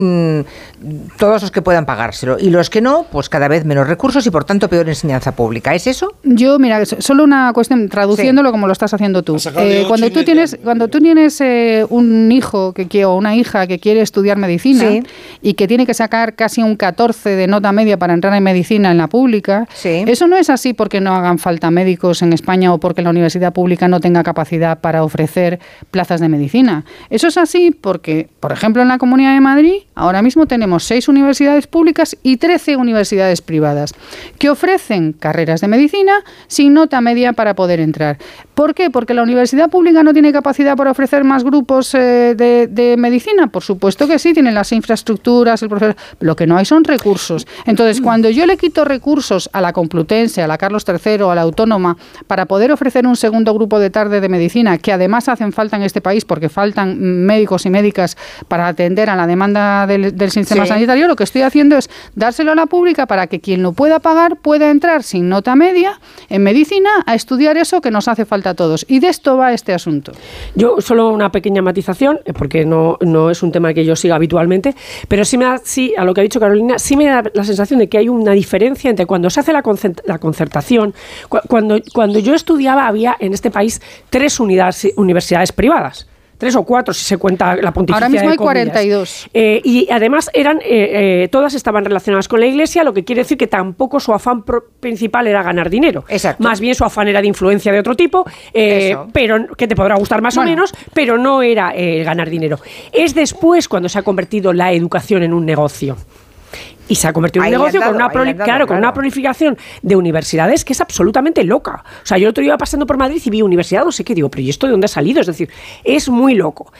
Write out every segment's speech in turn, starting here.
todos los que puedan pagárselo, y los que no, pues cada vez menos recursos y por tanto peor enseñanza pública. ¿Es eso? Yo, mira, solo una cuestión, traduciéndolo como lo estás haciendo tú. Cuando tú tienes un hijo o una hija que quiere estudiar medicina y que tiene que sacar casi un 14 de nota media para entrar en medicina en la pública, eso no es así porque no hagan falta médicos en España o porque la universidad pública no tenga capacidad para ofrecer plazas de medicina. Eso es así porque, por ejemplo, en la Comunidad de Madrid ahora mismo tenemos 6 universidades públicas y 13 universidades privadas que ofrecen carreras de medicina sin nota media para poder entrar. ¿Por qué? Porque la universidad pública no tiene capacidad para ofrecer más grupos de medicina. Por supuesto que sí, tienen las infraestructuras, lo que no hay son recursos. Entonces, cuando yo le quito recursos a la Complutense, a la Carlos III, a la Autónoma, para poder ofrecer un segundo grupo de tarde de medicina, que además hacen falta en este país porque faltan médicos y médicas para atender a la demanda del sistema sanitario, lo que estoy haciendo es dárselo a la pública para que quien lo pueda pagar pueda entrar sin nota media en medicina a estudiar eso que nos hace falta a todos. Y de esto va este asunto. Yo solo una pequeña matización, porque no es un tema que yo siga habitualmente, pero sí a lo que ha dicho Carolina, sí me da la sensación de que hay una diferencia entre cuando se hace la concertación. Cuando yo estudiaba había en este país 3 universidades privadas. 3 o 4 si se cuenta la pontificia. Ahora mismo hay comillas. 42. Y además todas estaban relacionadas con la Iglesia, lo que quiere decir que tampoco su afán principal era ganar dinero. Exacto. Más bien su afán era de influencia de otro tipo, pero que te podrá gustar más o menos, pero no era ganar dinero. Es después cuando se ha convertido la educación en un negocio. Y se ha convertido en un negocio con una prolificación de universidades que es absolutamente loca. O sea, yo el otro día iba pasando por Madrid y vi universidad, no sé qué, digo, pero ¿y esto de dónde ha salido? Es decir, es muy loco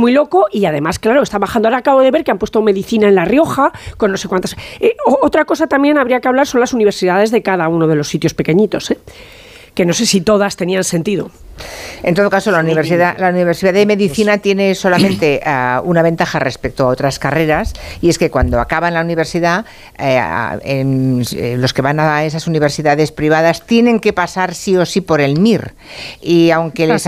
y además, claro, está bajando. Ahora acabo de ver que han puesto medicina en La Rioja con no sé cuántas. Otra cosa también habría que hablar son las universidades de cada uno de los sitios pequeñitos, que no sé si todas tenían sentido. En todo caso, la Universidad de Medicina tiene solamente una ventaja respecto a otras carreras, y es que cuando acaban la universidad, los que van a esas universidades privadas tienen que pasar sí o sí por el MIR. Y aunque les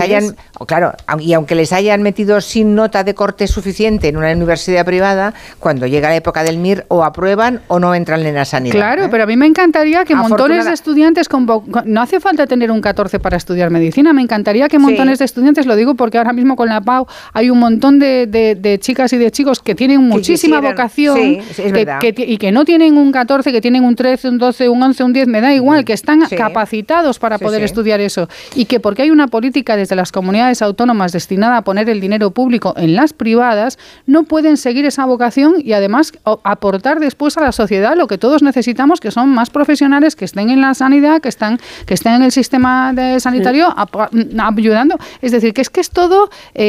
hayan metido sin nota de corte suficiente en una universidad privada, cuando llega la época del MIR o aprueban o no entran en la sanidad. Claro, pero a mí me encantaría que montones de estudiantes no hace falta tener un 14 para estudiar medicina, me encantaría que montones de estudiantes, lo digo porque ahora mismo con la PAU hay un montón de chicas y de chicos que tienen muchísima vocación y que no tienen un 14, que tienen un 13, un 12, un 11, un 10, me da igual, que están capacitados para poder estudiar eso, y que porque hay una política desde las comunidades autónomas destinada a poner el dinero público en las privadas, no pueden seguir esa vocación y además aportar después a la sociedad lo que todos necesitamos, que son más profesionales que estén en la sanidad, que estén en el sistema sanitario ayudando. Es decir, que es todo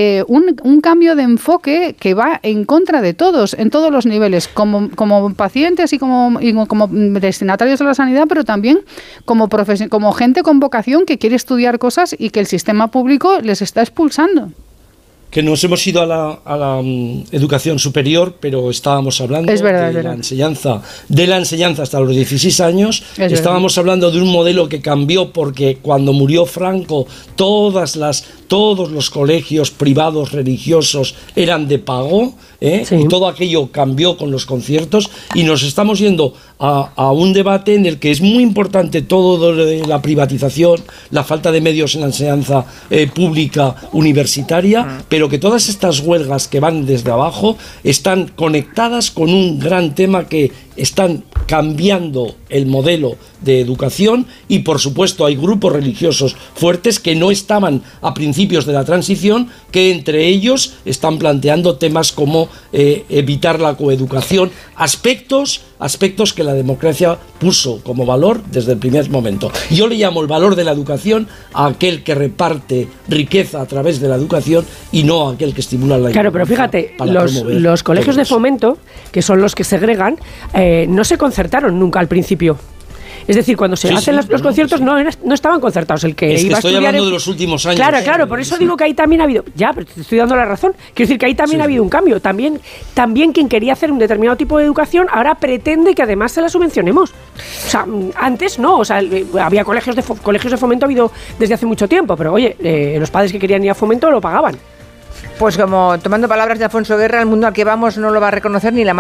un cambio de enfoque que va en contra de todos, en todos los niveles, como pacientes y como destinatarios de la sanidad, pero también como gente con vocación que quiere estudiar cosas y que el sistema público les está expulsando. Que nos hemos ido a la educación superior, pero estábamos hablando de la enseñanza hasta los 16 años. Estábamos hablando de un modelo que cambió porque cuando murió Franco todos los colegios privados religiosos eran de pago, y todo aquello cambió con los conciertos, y nos estamos yendo a un debate en el que es muy importante todo de la privatización, la falta de medios en la enseñanza pública universitaria, pero que todas estas huelgas que van desde abajo están conectadas con un gran tema que están cambiando el modelo de educación, y por supuesto hay grupos religiosos fuertes que no estaban a principios de la transición, que entre ellos están planteando temas como evitar la coeducación, aspectos que la democracia puso como valor desde el primer momento. Yo le llamo el valor de la educación a aquel que reparte riqueza a través de la educación y no a aquel que estimula la Claro, pero fíjate, los colegios de fomento, que son los que segregan, no se concertaron nunca al principio. Es decir, cuando se hacen los conciertos no estaban concertados. El que iba a estudiar hablando de los últimos años. Claro, por eso digo que ahí también ha habido... Ya, pero te estoy dando la razón. Quiero decir que ahí también ha habido un cambio. También quien quería hacer un determinado tipo de educación ahora pretende que además se la subvencionemos. O sea, antes no. O sea, había colegios de fomento, ha habido desde hace mucho tiempo. Pero oye, los padres que querían ir a fomento lo pagaban. Pues como tomando palabras de Alfonso Guerra, el mundo al que vamos no lo va a reconocer ni la